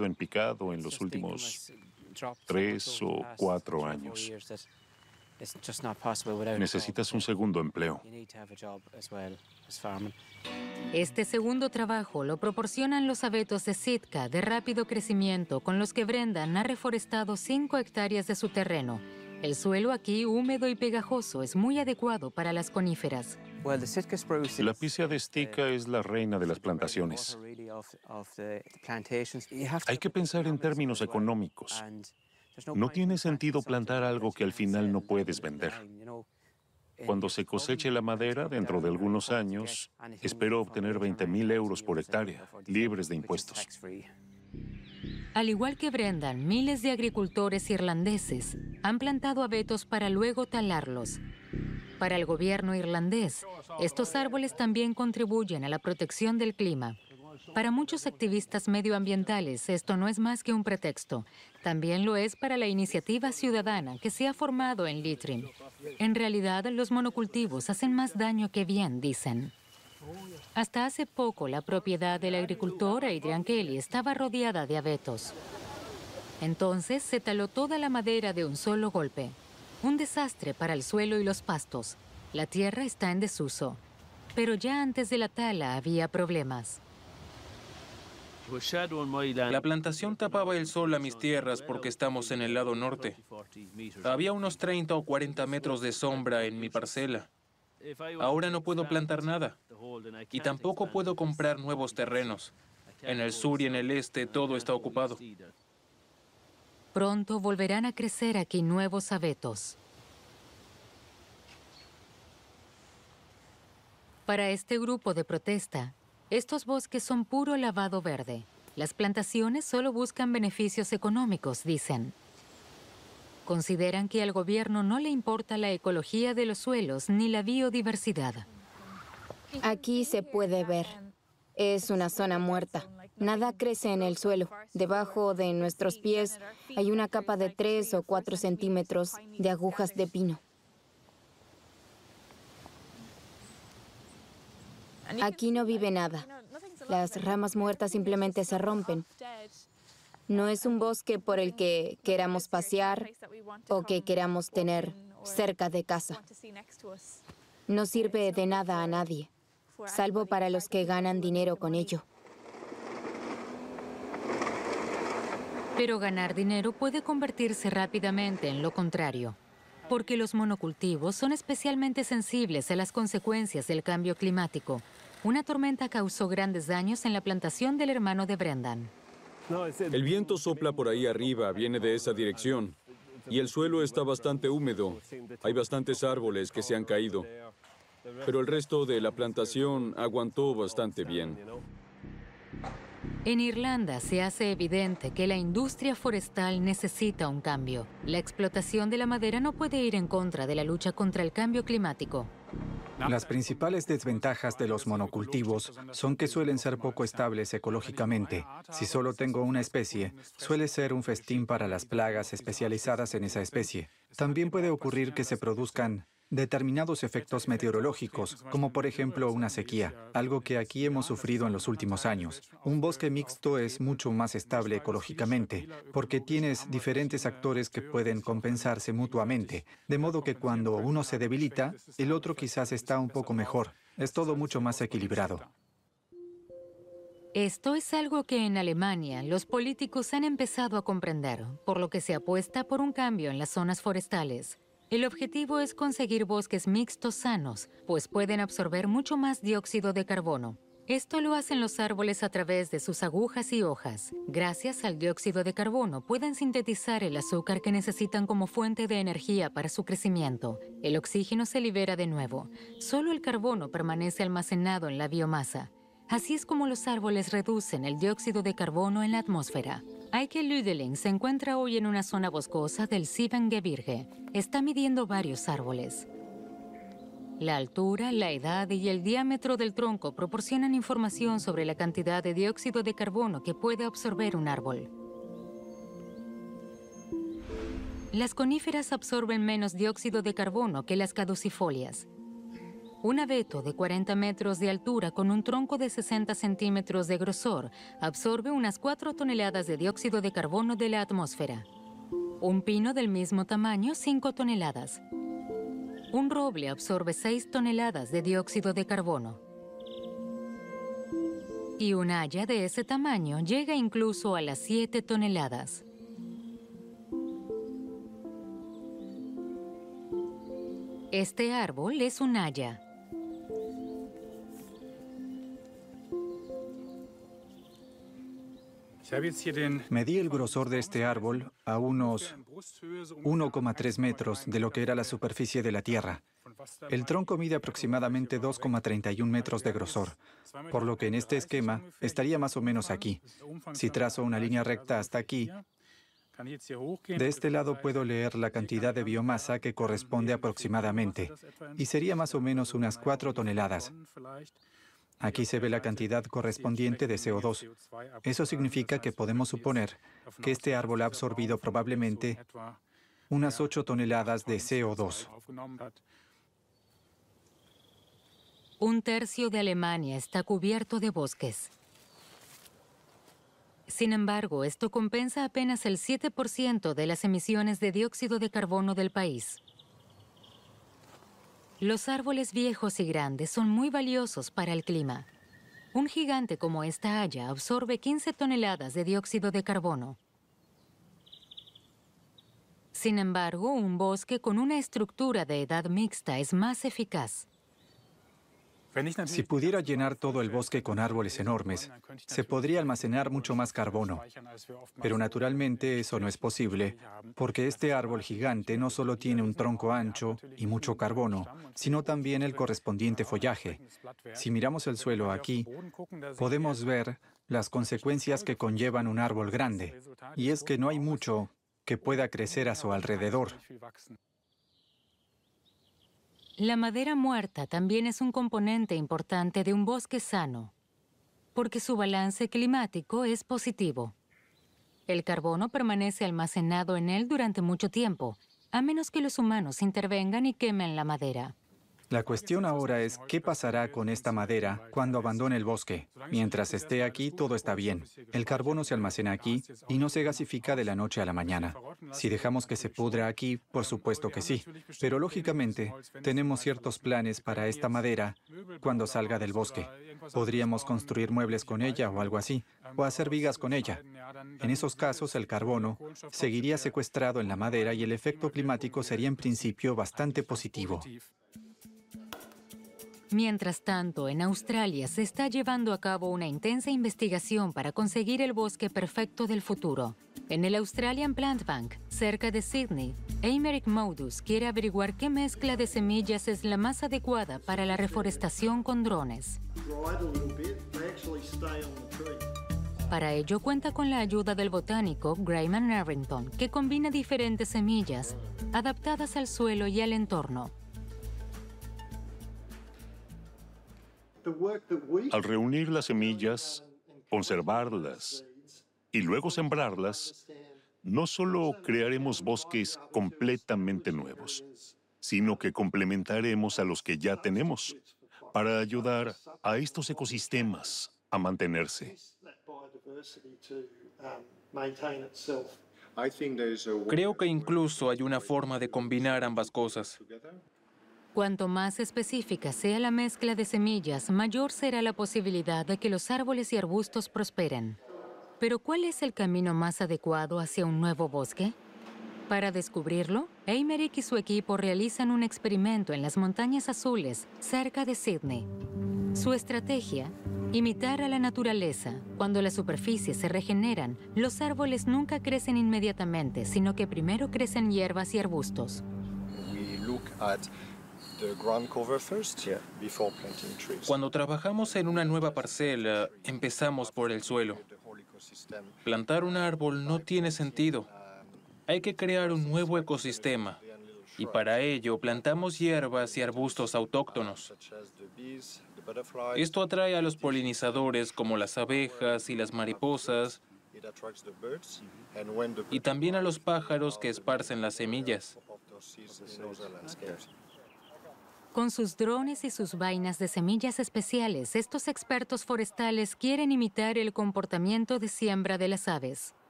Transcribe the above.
ido en picado en los últimos 3 o 4 años. Necesitas un segundo empleo. Este segundo trabajo lo proporcionan los abetos de Sitka de rápido crecimiento con los que Brendan ha reforestado 5 hectáreas de su terreno. El suelo aquí, húmedo y pegajoso, es muy adecuado para las coníferas. La picea de Sitka es la reina de las plantaciones. Hay que pensar en términos económicos. No tiene sentido plantar algo que al final no puedes vender. Cuando se coseche la madera, dentro de algunos años, espero obtener 20,000 euros por hectárea, libres de impuestos. Al igual que Brendan, miles de agricultores irlandeses han plantado abetos para luego talarlos. Para el gobierno irlandés, estos árboles también contribuyen a la protección del clima. Para muchos activistas medioambientales, esto no es más que un pretexto. También lo es para la iniciativa ciudadana que se ha formado en Leitrim. En realidad, los monocultivos hacen más daño que bien, dicen. Hasta hace poco, la propiedad del agricultor Adrian Kelly estaba rodeada de abetos. Entonces, se taló toda la madera de un solo golpe. Un desastre para el suelo y los pastos. La tierra está en desuso. Pero ya antes de la tala había problemas. La plantación tapaba el sol a mis tierras porque estamos en el lado norte. Había unos 30 o 40 metros de sombra en mi parcela. Ahora no puedo plantar nada. Y tampoco puedo comprar nuevos terrenos. En el sur y en el este todo está ocupado. Pronto volverán a crecer aquí nuevos abetos. Para este grupo de protesta, estos bosques son puro lavado verde. Las plantaciones solo buscan beneficios económicos, dicen. Consideran que al gobierno no le importa la ecología de los suelos ni la biodiversidad. Aquí se puede ver. Es una zona muerta. Nada crece en el suelo. Debajo de nuestros pies hay una capa de 3 o 4 centímetros de agujas de pino. Aquí no vive nada. Las ramas muertas simplemente se rompen. No es un bosque por el que queramos pasear o que queramos tener cerca de casa. No sirve de nada a nadie, salvo para los que ganan dinero con ello. Pero ganar dinero puede convertirse rápidamente en lo contrario, porque los monocultivos son especialmente sensibles a las consecuencias del cambio climático. Una tormenta causó grandes daños en la plantación del hermano de Brendan. El viento sopla por ahí arriba, viene de esa dirección. Y el suelo está bastante húmedo. Hay bastantes árboles que se han caído. Pero el resto de la plantación aguantó bastante bien. En Irlanda se hace evidente que la industria forestal necesita un cambio. La explotación de la madera no puede ir en contra de la lucha contra el cambio climático. Las principales desventajas de los monocultivos son que suelen ser poco estables ecológicamente. Si solo tengo una especie, suele ser un festín para las plagas especializadas en esa especie. También puede ocurrir que se produzcan determinados efectos meteorológicos, como por ejemplo una sequía, algo que aquí hemos sufrido en los últimos años. Un bosque mixto es mucho más estable ecológicamente, porque tienes diferentes actores que pueden compensarse mutuamente, de modo que cuando uno se debilita, el otro quizás está un poco mejor. Es todo mucho más equilibrado. Esto es algo que en Alemania los políticos han empezado a comprender, por lo que se apuesta por un cambio en las zonas forestales. El objetivo es conseguir bosques mixtos sanos, pues pueden absorber mucho más dióxido de carbono. Esto lo hacen los árboles a través de sus agujas y hojas. Gracias al dióxido de carbono pueden sintetizar el azúcar que necesitan como fuente de energía para su crecimiento. El oxígeno se libera de nuevo. Solo el carbono permanece almacenado en la biomasa. Así es como los árboles reducen el dióxido de carbono en la atmósfera. Eike Lüdeling se encuentra hoy en una zona boscosa del Siebengebirge. Está midiendo varios árboles. La altura, la edad y el diámetro del tronco proporcionan información sobre la cantidad de dióxido de carbono que puede absorber un árbol. Las coníferas absorben menos dióxido de carbono que las caducifolias. Un abeto de 40 metros de altura con un tronco de 60 centímetros de grosor absorbe unas 4 toneladas de dióxido de carbono de la atmósfera. Un pino del mismo tamaño, 5 toneladas. Un roble absorbe 6 toneladas de dióxido de carbono. Y un haya de ese tamaño llega incluso a las 7 toneladas. Este árbol es un haya. Medí el grosor de este árbol a unos 1,3 metros de lo que era la superficie de la Tierra. El tronco mide aproximadamente 2,31 metros de grosor, por lo que en este esquema estaría más o menos aquí. Si trazo una línea recta hasta aquí, de este lado puedo leer la cantidad de biomasa que corresponde aproximadamente, y sería más o menos unas 4 toneladas. Aquí se ve la cantidad correspondiente de CO2. Eso significa que podemos suponer que este árbol ha absorbido probablemente unas 8 toneladas de CO2. Un tercio de Alemania está cubierto de bosques. Sin embargo, esto compensa apenas el 7% de las emisiones de dióxido de carbono del país. Los árboles viejos y grandes son muy valiosos para el clima. Un gigante como esta haya absorbe 15 toneladas de dióxido de carbono. Sin embargo, un bosque con una estructura de edad mixta es más eficaz. Si pudiera llenar todo el bosque con árboles enormes, se podría almacenar mucho más carbono. Pero naturalmente eso no es posible, porque este árbol gigante no solo tiene un tronco ancho y mucho carbono, sino también el correspondiente follaje. Si miramos el suelo aquí, podemos ver las consecuencias que conllevan un árbol grande, y es que no hay mucho que pueda crecer a su alrededor. La madera muerta también es un componente importante de un bosque sano, porque su balance climático es positivo. El carbono permanece almacenado en él durante mucho tiempo, a menos que los humanos intervengan y quemen la madera. La cuestión ahora es qué pasará con esta madera cuando abandone el bosque. Mientras esté aquí, todo está bien. El carbono se almacena aquí y no se gasifica de la noche a la mañana. Si dejamos que se pudra aquí, por supuesto que sí. Pero lógicamente, tenemos ciertos planes para esta madera cuando salga del bosque. Podríamos construir muebles con ella o algo así, o hacer vigas con ella. En esos casos, el carbono seguiría secuestrado en la madera y el efecto climático sería en principio bastante positivo. Mientras tanto, en Australia se está llevando a cabo una intensa investigación para conseguir el bosque perfecto del futuro. En el Australian Plant Bank, cerca de Sydney, Eimerick Modus quiere averiguar qué mezcla de semillas es la más adecuada para la reforestación con drones. Para ello cuenta con la ayuda del botánico Graham Arrington, que combina diferentes semillas adaptadas al suelo y al entorno. Al reunir las semillas, conservarlas y luego sembrarlas, no solo crearemos bosques completamente nuevos, sino que complementaremos a los que ya tenemos para ayudar a estos ecosistemas a mantenerse. Creo que incluso hay una forma de combinar ambas cosas. Cuanto más específica sea la mezcla de semillas, mayor será la posibilidad de que los árboles y arbustos prosperen. Pero ¿cuál es el camino más adecuado hacia un nuevo bosque? Para descubrirlo, Eimerick y su equipo realizan un experimento en las Montañas Azules, cerca de Sydney. Su estrategia: imitar a la naturaleza. Cuando las superficies se regeneran, los árboles nunca crecen inmediatamente, sino que primero crecen hierbas y arbustos. Cuando trabajamos en una nueva parcela, empezamos por el suelo. Plantar un árbol no tiene sentido. Hay que crear un nuevo ecosistema. Y para ello plantamos hierbas y arbustos autóctonos. Esto atrae a los polinizadores como las abejas y las mariposas, y también a los pájaros que esparcen las semillas. Con sus drones y sus vainas de semillas especiales, estos expertos forestales quieren imitar el comportamiento de siembra de las aves.